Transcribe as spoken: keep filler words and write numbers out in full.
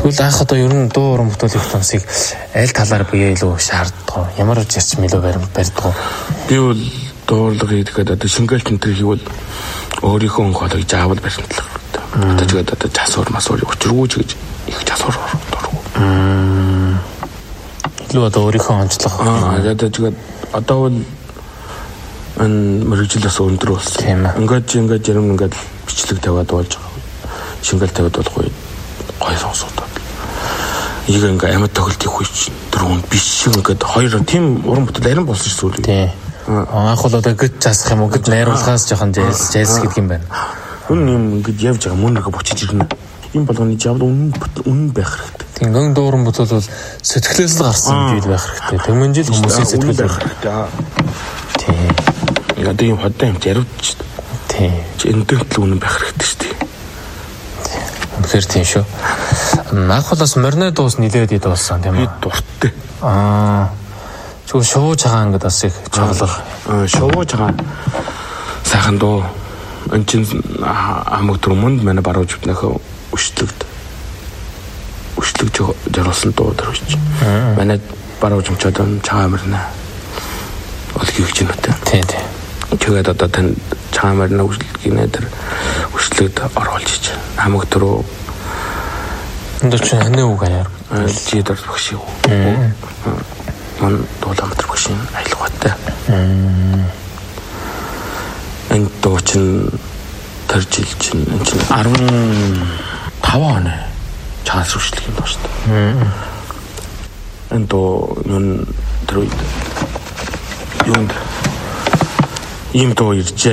Тэгвэл анх одоо ер нь дуу уран бүтээлийн хүмүүсийг аль талаар бие илүү шаарддаг? Ямар зарчим илүү барьдаг? Би бол дуурлага хийгээд одоо шингээл тентэр хийвэл өөрийнхөө хонхолыг заавал баримтлах хэрэгтэй. Одоо тэгээд одоо засвар масвар учиргүйч гэж их засвар дургу. Илүү одоо өөрийнхөө онцлог. Аа одоо тэгээд одоо бол ан мөрөглөөс өндөр болсон. Ингээд ингээд ярим ингээд бичлэг тавиад болж байгаа. Шингээл тавиад болохгүй гоё сонсоод. ಈಗ ингээд амьд тоглолт хийх үеч дөрөв биш ингээд хоёр тийм уран бүтээл арин болсон шүү дээ. Анх бол одоо гэж засах юм уу гэд найруулгаас жоохон жайлс жайлс гэдэг юм байна. Үн юм ингэж явж байгаа мөн нэг бочиж ирнэ. Ийм болгоны жавд үнэн үнэн байх хэрэгтэй. Тийм гэн дууран бүтээл бол сэтгэлээс л гарсан зүйл байх хэрэгтэй. Тэгмэн жил хүмүүсийн сэтгэл байх хэрэгтэй. Тийм. Яг ийм хотой юм заривч. Тийм. Энэтэй л үнэн байх хэрэгтэй шүү дээ. Үнэхээр тийм шүү. Анх бол бас морины дуус нилээд ид болсон тийм ээ. Дуртай. Аа. Чүр шууж байгаа ингээд бас их чоглох. Шууж байгаа. Сайхан дуу. Энд чинь хамаг түрмөнд манай баруун зүгнэхөө өшлөгд. Өшлөг жаргалсан дуу төрөж. Манай баруун зүгчод чаамарна. Олгийг чинь үтэй. Тий, тий. Тэгээд одоо тань чаамарна өшлөгний тэр өшлөгд оруулж ич. Хамаг түрүү. Энд чинь ханаа үг аяар. Жид дор багш юу. Мон дууламтар багш айлгаатай. Энд дуу чинь тэр жил чинь энэ чинь арван тав он чаас өшлөг юм байна шүү дээ. Энд дуу юун тэр үед юунд ийм дуу иржээ.